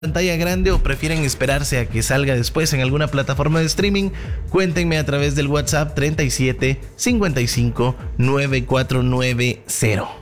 pantalla grande o prefieren esperarse a que salga después en alguna plataforma de streaming, cuéntenme a través del WhatsApp 37 55 9490.